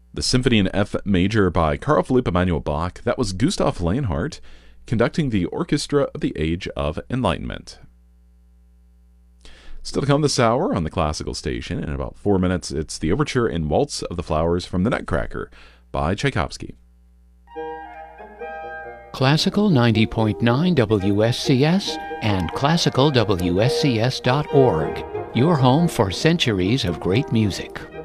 The Symphony in F Major by Carl Philipp Emanuel Bach. That was Gustav Leonhardt conducting the Orchestra of the Age of Enlightenment. Still to come this hour on the Classical Station. In about 4 minutes, it's the Overture and Waltz of the Flowers from the Nutcracker by Tchaikovsky. Classical 90.9 WSCS and classicalwscs.org. Your home for centuries of great music.